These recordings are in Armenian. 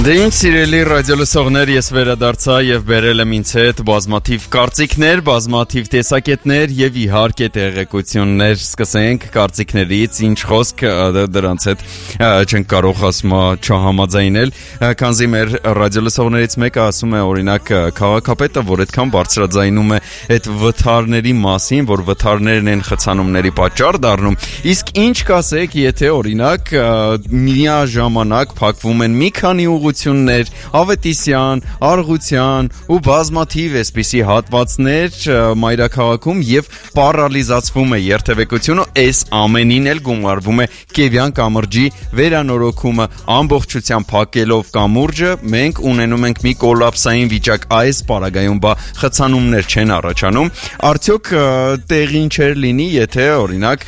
Դե ինչ սիրելի ռադիոլսողներ, ես վերադարձա եւ բերել եմ ինձ հետ բազմաթիվ կարծիքներ, բազմաթիվ տեսակետներ եւ իհարկե տեղեկություններ։ Սկսենք կարծիքներից, ինչ խոսք դրանց հետ չենք կարող ասма չհամաձայնել, քանզի մեր ռադիոլսողներից մեկը ասում է օրինակ քաղաքապետը, որ այդքան բարձրաձայնում է այդ վթարների մասին, որ վթարներն են խցանումների պատճառ դառնում։ Իսկ ինչ կասեք, եթե օրինակ միաժամանակ փակվում են մի քանի ուղղություններ, Ավետիսյան, Արգության ու բազմաթիվ այսպիսի հատվածներ մայրաքաղաքում եւ պարալիզացվում է երթևեկությունը, այս ամենին էլ գումարվում է Կևյան կամրջի վերանորոգումը, ամբողջությամբ փակելով կամուրջը, մենք ունենում ենք մի կոլապսային վիճակ, այս պարագայում բա խցանումներ չեն առաջանում, արդյոք տեղին չէր լինի, եթե օրինակ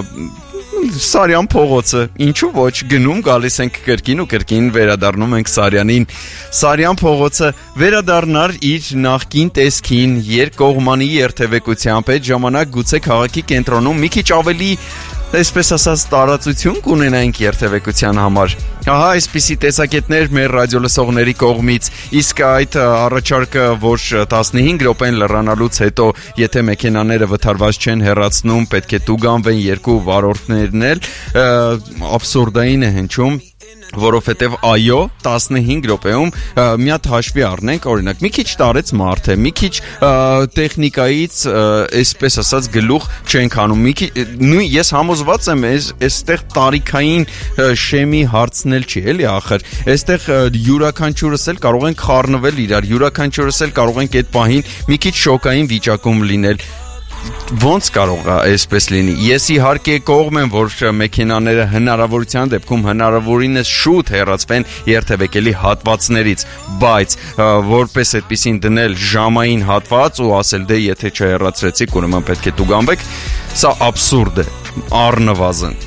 Սարյան փողոցը, ինչու ոչ, գնում գալիս ենք կրկին ու կրկին վերադառնում ենք Սարյանին, Սարյան փողոցը վերադառնար իր նախկին տեսքին, երկկողմանի երթևեկությամբ, այդ ժամանակ գուցե քաղաքի կենտրոնում մի քիչ ավելի այսպես ասած տարածություն կունենայինք երթևեկության համար։ Ահա այսպիսի տեսակետներ մեր ռադիոլսողների կողմից, իսկ այդ առաջարկը, որ 15 րոպեն լրանալուց հետո, եթե մեքենաները վթարված չեն հեռացնում, պետք է տուգանվեն երկու վարորդներն էլ, աբսուրդային է հնչում, որովհետև այո, 15 րոպեում մի հատ հաշվի առնենք, օրինակ, մի քիչ տարեց մարդ է, մի քիչ տեխնիկայից, այսպես ասած, գլուխ չենք անում, ես համոզված եմ, այստեղ տարիքային շեմի հարցն էլ չի, էլի ախր, այստեղ յուրաքանչյուրս էլ կարող ենք խառնվել իրար, յուրաքանչյուրս էլ կարող ենք այդ պահին մի քիչ շոկային վիճակում լինել, ոնց կարող է այսպես լինի։ Ես իհարկե կողմ եմ, որ մեքենաները հնարավորության դեպքում հնարավորինս շուտ հեռացվեն երթևեկելի հատվածներից, բայց որպես այդպեսին դնել ժամային հատված ու ասել դե եթե չհեռացրեցիք, ուրեմն պետք է տուգանվեք, սա աբսուրդ է, առնվազն։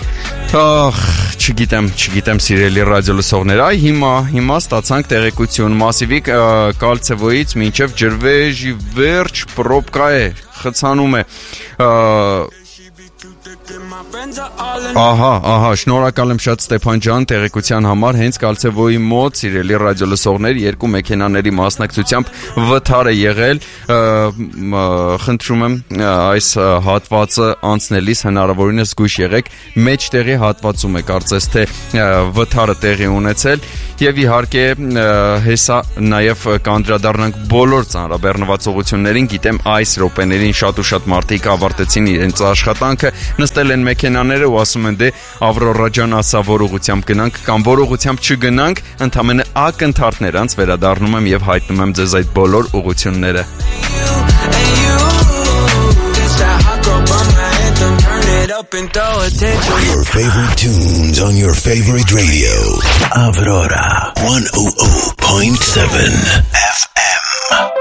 Չգիտեմ սիրելի ռադիոլսողներ, այ հիմա ստացանք տեղեկություն, Մասիվի Կալցևոյից մինչև Ջրվեժի վերջ պրոբկա է, խցանում է, Ահա, շնորհակալ եմ շատ Ստեփան ջան տեղեկության համար, հենց Կալցևոյի մոտ սիրելի ռադիոլսողներ, երկու մեքենաների մասնակցությամբ վթար է եղել, խնդրում եմ այս հատվածը անցնելիս հնարավորինս զգույշ եղեք, մեջտեղի հատվածում է կարծես թե վթարը տեղի ունեցել եւ իհարկե հեսա նաեւ կանդրադառնանք բոլոր ծանրաբեռնված ուղղություններին, գիտեմ այս րոպեներին շատ ու շատ մարդիկ ավարտեցին իրենց աշխատանքը, նստել են մեքենաները ու ասում են դե Ավրորա ջան ասա որ ուղղությամբ գնանք կամ որ ուղղությամբ չգնանք, ընդամենը ակնթարթներ անց վերադառնում եմ եւ հայտնում եմ ձեզ այդ բոլոր ուղղությունները։ Your favorite tunes on your favorite radio. Aurora 100.7 FM.